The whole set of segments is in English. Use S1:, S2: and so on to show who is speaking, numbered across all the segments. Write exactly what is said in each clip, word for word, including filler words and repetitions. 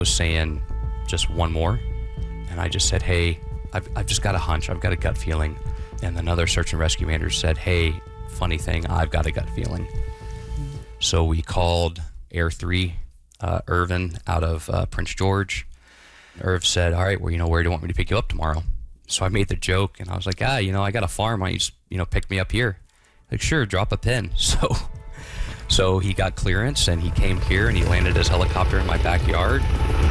S1: was saying just one more. And I just said, hey, I've, I've just got a hunch. I've got a gut feeling. And another search and rescue manager said, hey, funny thing, I've got a gut feeling. So we called Air three, uh, Irvin out of uh, Prince George. Irv said, all right, well, you know, where do you want me to pick you up tomorrow? So I made the joke and I was like, ah, you know, I got a farm. Why don't you just, you know, pick me up here? Like, sure, drop a pin. So, so he got clearance and he came here and he landed his helicopter in my backyard.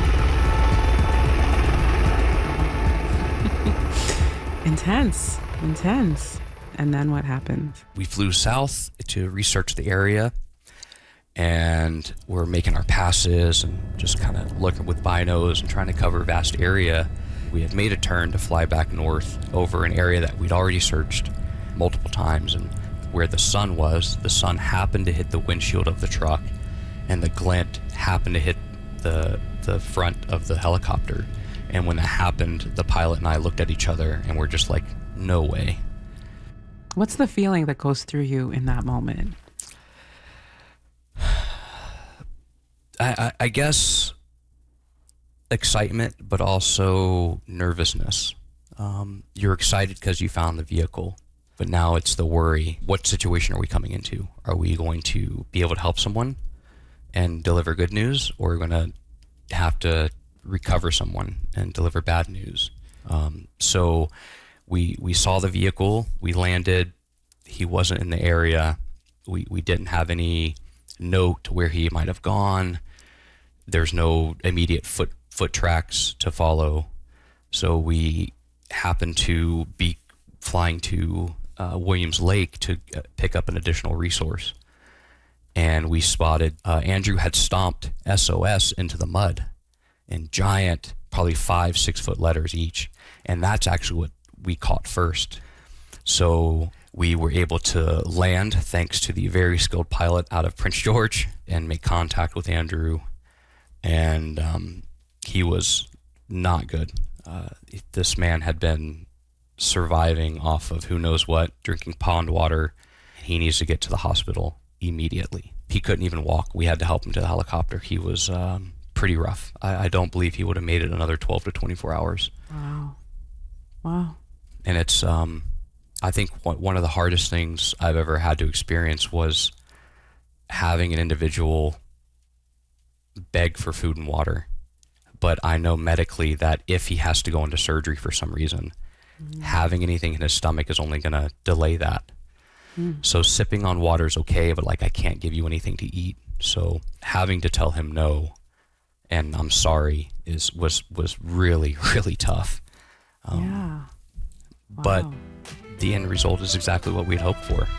S2: Intense, intense. And then what happened?
S1: We flew south to research the area and we're making our passes and just kind of looking with binos and trying to cover a vast area. We had made a turn to fly back north over an area that we'd already searched multiple times, and where the sun was, the sun happened to hit the windshield of the truck and the glint happened to hit the the front of the helicopter. And when that happened, the pilot and I looked at each other and we're just like, no way.
S2: What's the feeling that goes through you in that moment?
S1: I, I, I guess excitement, but also nervousness. Um, you're excited because you found the vehicle, but now it's the worry. What situation are we coming into? Are we going to be able to help someone and deliver good news, or are we going to have to recover someone and deliver bad news? Um, so we we saw the vehicle, we landed, he wasn't in the area, we, we didn't have any note where he might have gone. There's no immediate foot foot tracks to follow. So we happened to be flying to uh, Williams Lake to uh, pick up an additional resource. And we spotted, uh, Andrew had stomped S O S into the mud in giant, probably five, six foot letters each. And that's actually what we caught first. So we were able to land thanks to the very skilled pilot out of Prince George and make contact with Andrew. And um, he was not good. Uh, this man had been surviving off of who knows what, drinking pond water. He needs to get to the hospital immediately. He couldn't even walk. We had to help him to the helicopter. He was um, pretty rough. I, I don't believe he would have made it another twelve to twenty-four hours.
S2: Wow. Wow.
S1: And it's, um, I think one of the hardest things I've ever had to experience was having an individual beg for food and water. But I know medically that if he has to go into surgery for some reason, mm. having anything in his stomach is only going to delay that. Mm. So sipping on water is okay, but like I can't give you anything to eat. So having to tell him no and I'm sorry is was was really, really tough. Um,
S2: yeah. Wow.
S1: But the end result is exactly what we'd hoped for.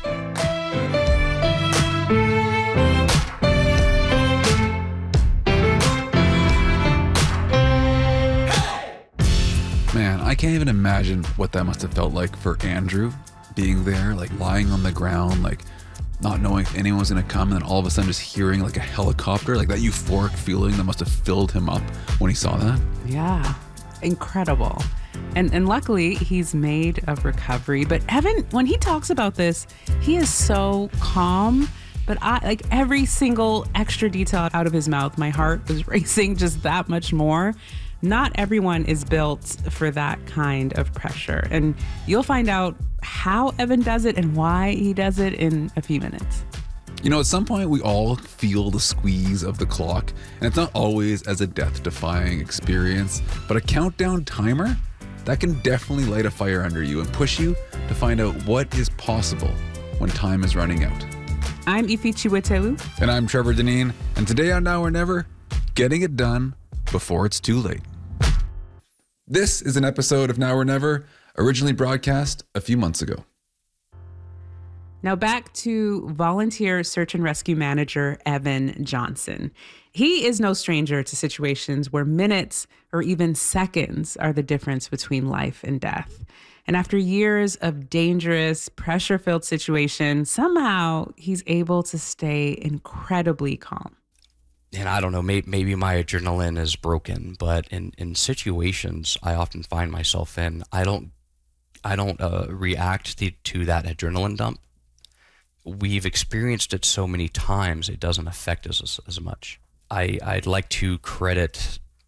S3: Man, I can't even imagine what that must have felt like for Andrew, being there, like lying on the ground, like not knowing if anyone was going to come, and then all of a sudden just hearing like a helicopter, like that euphoric feeling that must have filled him up when he saw that.
S2: Yeah, incredible. And and luckily, he's made of recovery. But Evan, when he talks about this, he is so calm. But I like every single extra detail out of his mouth, my heart was racing just that much more. Not everyone is built for that kind of pressure. And you'll find out how Evan does it and why he does it in a few minutes.
S3: You know, at some point we all feel the squeeze of the clock, and it's not always as a death-defying experience, but a countdown timer, that can definitely light a fire under you and push you to find out what is possible when time is running out.
S2: I'm Ifi Chiwetelu.
S3: And I'm Trevor Deneen, and today on Now or Never, getting it done before it's too late. This is an episode of Now or Never, originally broadcast a few months ago.
S2: Now back to volunteer search and rescue manager Evan Johnson. He is no stranger to situations where minutes or even seconds are the difference between life and death. And after years of dangerous, pressure-filled situations, somehow he's able to stay incredibly calm.
S1: And I don't know, maybe, maybe my adrenaline is broken, but in, in situations I often find myself in, I don't I don't uh, react to, to that adrenaline dump. We've experienced it so many times, it doesn't affect us as, as much. I, I'd like to credit